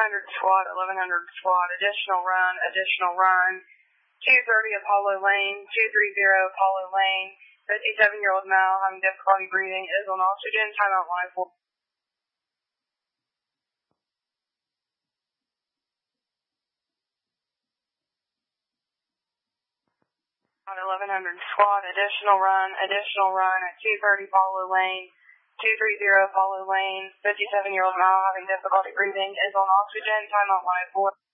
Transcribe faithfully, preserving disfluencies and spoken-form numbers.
hundred squad, eleven hundred squad, additional run, additional run. two thirty Apollo Lane, two thirty Apollo Lane. fifty-seven-year-old male having difficulty breathing is on oxygen. Timeout line four. eleven hundred squad, additional run, additional run at two thirty Apollo Lane, two thirty Apollo Lane. fifty-seven-year-old male having difficulty breathing is on oxygen. Timeout line four.